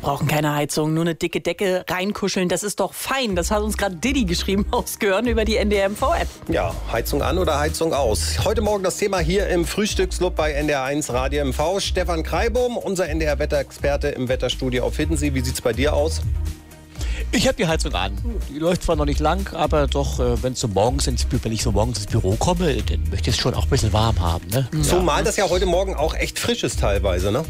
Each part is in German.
brauchen keine Heizung, nur eine dicke Decke reinkuscheln, das ist doch fein. Das hat uns gerade Diddy geschrieben aus Görn über die NDR-MV-App. Ja, Heizung an oder Heizung aus. Heute Morgen das Thema hier im Frühstücksclub bei NDR1 Radio MV. Stefan Kreibum, unser NDR-Wetterexperte im Wetterstudio auf Hiddensee. Wie sieht's bei dir aus? Ich habe die Heizung an. Die läuft zwar noch nicht lang, aber doch, wenn ich so morgens ins Büro komme, dann möchte ich es schon auch ein bisschen warm haben. Ne? Zumal das ja heute Morgen auch echt frisch ist teilweise, ne?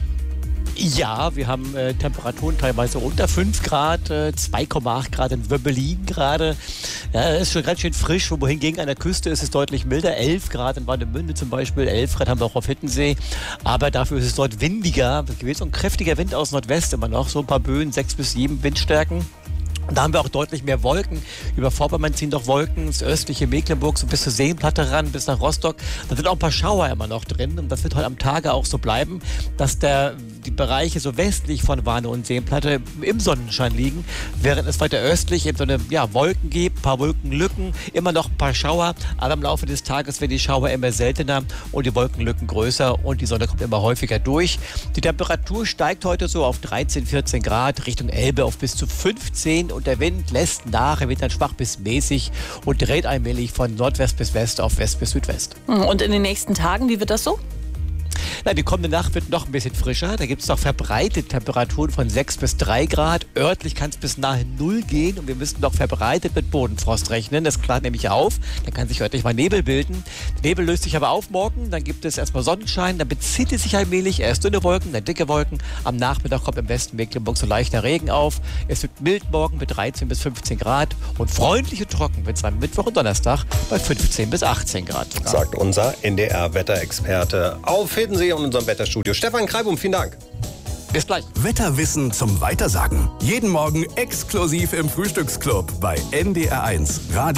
Ja, wir haben Temperaturen teilweise unter 5 Grad, 2,8 Grad in Wöbbelin gerade. Ja, das ist schon ganz schön frisch. Wohingegen an der Küste ist es deutlich milder. 11 Grad in Warnemünde zum Beispiel, 11 Grad haben wir auch auf Hiddensee. Aber dafür ist es dort windiger. Es geht so ein kräftiger Wind aus Nordwest immer noch. So ein paar Böen, 6 bis 7 Windstärken. Und da haben wir auch deutlich mehr Wolken. Über Vorpommern ziehen doch Wolken, das östliche Mecklenburg so bis zur Seenplatte ran, bis nach Rostock. Da sind auch ein paar Schauer immer noch drin. Und das wird heute am Tage auch so bleiben, dass die Bereiche so westlich von Warnow und Seenplatte im Sonnenschein liegen, während es weiter östlich eben so eine Wolken gibt, ein paar Wolkenlücken, immer noch ein paar Schauer. Aber im Laufe des Tages werden die Schauer immer seltener und die Wolkenlücken größer und die Sonne kommt immer häufiger durch. Die Temperatur steigt heute so auf 13, 14 Grad, Richtung Elbe auf bis zu 15 und der Wind lässt nach, er wird dann schwach bis mäßig und dreht allmählich von Nordwest bis West auf West bis Südwest. Und in den nächsten Tagen, wie wird das so? Die kommende Nacht wird noch ein bisschen frischer. Da gibt es noch verbreitet Temperaturen von 6 bis 3 Grad. Örtlich kann es bis nahe 0 gehen und wir müssen noch verbreitet mit Bodenfrost rechnen. Das klart nämlich auf. Da kann sich örtlich mal Nebel bilden. Der Nebel löst sich aber auf morgen. Dann gibt es erstmal Sonnenschein. Dann bezieht es sich allmählich. Erst dünne Wolken, dann dicke Wolken. Am Nachmittag kommt im Westen Mecklenburg so leichter Regen auf. Es wird mild morgen mit 13 bis 15 Grad. Und freundlich und trocken wird es am Mittwoch und Donnerstag bei 15 bis 18 Grad. Sogar. Sagt unser NDR-Wetterexperte auf Hiddensee und unserem Wetterstudio. Stefan Kreibum, vielen Dank. Bis gleich. Wetterwissen zum Weitersagen. Jeden Morgen exklusiv im Frühstücksclub bei NDR1 Radio.